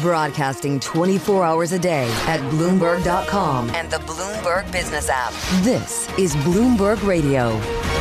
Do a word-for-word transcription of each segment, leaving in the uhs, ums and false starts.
Broadcasting twenty-four hours a day at Bloomberg dot com and the Bloomberg Business app. This is Bloomberg Radio.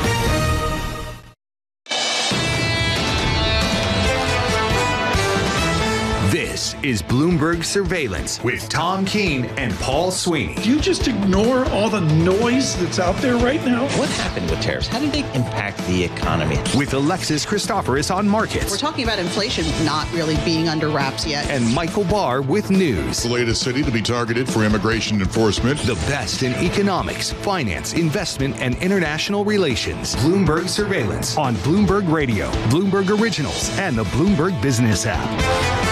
This is Bloomberg Surveillance with Tom Keene and Paul Sweeney. Do you just ignore all the noise that's out there right now? What happened with tariffs? How did they impact the economy? With Alexis Christoforous on markets. We're talking about inflation not really being under wraps yet. And Michael Barr with news. The latest city to be targeted for immigration enforcement. The best in economics, finance, investment, and international relations. Bloomberg Surveillance on Bloomberg Radio, Bloomberg Originals, and the Bloomberg Business app.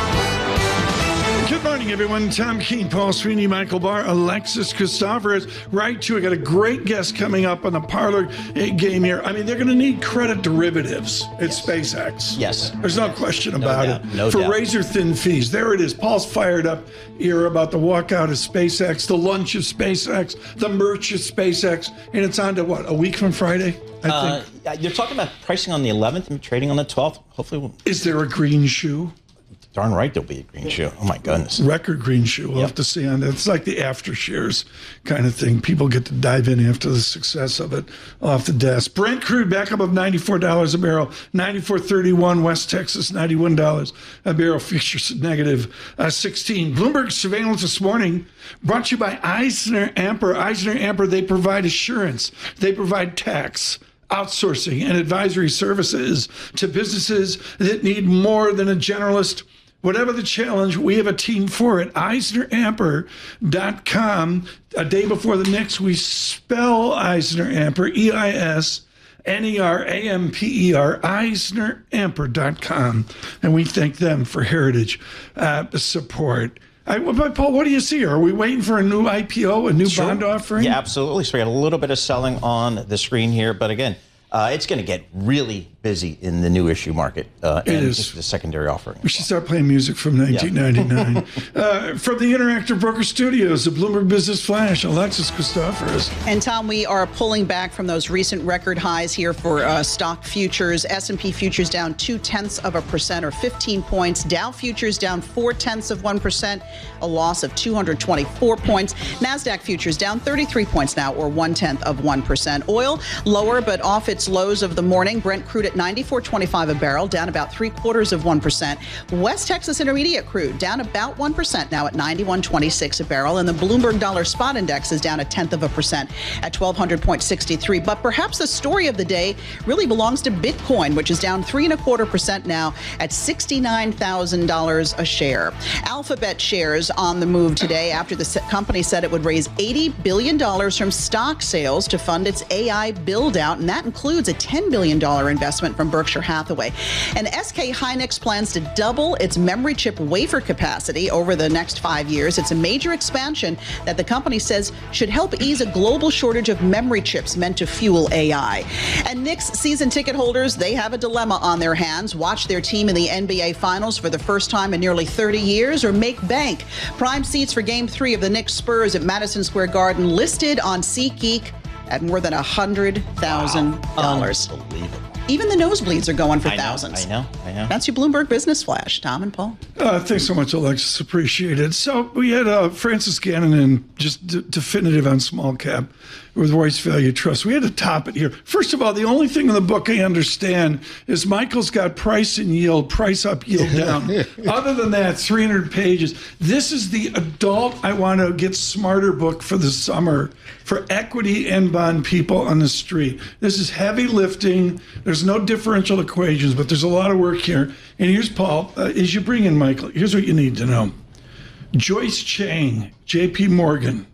Good morning, everyone. Tom Keene, Paul Sweeney, Michael Barr, Alexis Christoforous. Right, too. I got a great guest coming up on the parlor game here. I mean, they're going to need credit derivatives at yes. SpaceX. Yes. There's no question about no it. No For doubt. razor-thin fees. There it is. Paul's fired up here about the walkout of SpaceX, the lunch of SpaceX, the merch of SpaceX, and it's on to, what, a week from Friday, I uh, think? You're talking about pricing on the eleventh and trading on the twelfth. Hopefully we'll... Is there a green shoe? Darn right there'll be a green shoe. Oh, my goodness. Record green shoe. We'll yep. have to see on that. It's like the after shares kind of thing. People get to dive in after the success of it off the desk. Brent crude back up of ninety-four dollars a barrel. ninety-four thirty-one. West Texas, ninety-one dollars a barrel. Futures negative uh, sixteen. Bloomberg Surveillance this morning brought to you by Eisner Amper. Eisner Amper, they provide assurance. They provide tax, outsourcing, and advisory services to businesses that need more than a generalist. Whatever the challenge, we have a team for it. Eisner Amper dot com. A day before the Knicks, we spell Eisner Amper, E I S N E R A M P E R, Eisner Amper dot com. And we thank them for heritage uh, support. I, but Paul, what do you see? Are we waiting for a new I P O, a new sure. bond offering? Yeah, absolutely. So we got a little bit of selling on the screen here. But again, uh, it's going to get really busy in the new issue market uh, it and is. just the secondary offering. We should start playing music from nineteen ninety-nine. Yeah. uh, from the Interactive Broker Studios, the Bloomberg Business Flash, Alexis Christoforous. And Tom, we are pulling back from those recent record highs here for uh, stock futures. S and P futures down two-tenths of a percent or fifteen points. Dow futures down four-tenths of one percent, a loss of two hundred twenty-four points. NASDAQ futures down thirty-three points now or one-tenth of one percent. Oil lower but off its lows of the morning. Brent crude at ninety-four twenty-five a barrel, down about three quarters of one percent. West Texas Intermediate crude down about one percent now at ninety-one twenty-six a barrel. And the Bloomberg Dollar Spot Index is down a tenth of a percent at twelve hundred point six three. But perhaps the story of the day really belongs to Bitcoin, which is down three and a quarter percent now at sixty-nine thousand dollars a share. Alphabet shares on the move today after the company said it would raise eighty billion dollars from stock sales to fund its A I build out. And that includes a ten billion dollars investment from Berkshire Hathaway. And S K Hynix plans to double its memory chip wafer capacity over the next five years. It's a major expansion that the company says should help ease a global shortage of memory chips meant to fuel A I. And Knicks season ticket holders, they have a dilemma on their hands. Watch their team in the N B A Finals for the first time in nearly thirty years or make bank. Prime seats for Game three of the Knicks Spurs at Madison Square Garden listed on SeatGeek at more than one hundred thousand dollars. Wow. Unbelievable. Even the nosebleeds are going for I know, thousands. I know, I know. That's your Bloomberg Business Flash, Tom and Paul. Uh, thanks so much, Alexis. Appreciate it. So we had uh, Francis Gannon in, just d- definitive on small cap with Royce Value Trust. We had to top it here. First of all, the only thing in the book I understand is Michael's got price and yield, price up, yield down. Other than that, three hundred pages. This is the adult I want to get smarter book for the summer for equity and bond people on the street. This is heavy lifting. There's no differential equations, but there's a lot of work here. And here's Paul. Uh, as you bring in Michael, here's what you need to know. Joyce Chang, J P Morgan,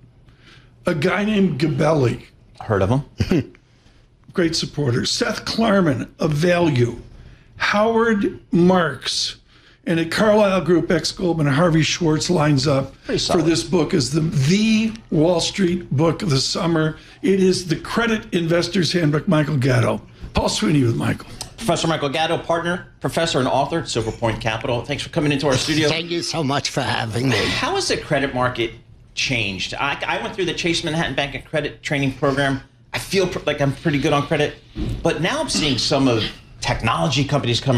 a guy named Gabelli. Heard of him. Great supporter. Seth Klarman of Value. Howard Marks. And at Carlyle Group, ex-Goldman, Harvey Schwartz lines up for this book as the, the Wall Street book of the summer. It is the Credit Investor's Handbook. Michael Gatto. Paul Sweeney with Michael. Professor Michael Gatto, partner, professor and author at Silver Point Capital. Thanks for coming into our studio. Thank you so much for having me. How has the credit market changed? I, I went through the Chase Manhattan Bank and Credit Training Program. I feel pr- like I'm pretty good on credit, but now I'm seeing some of technology companies coming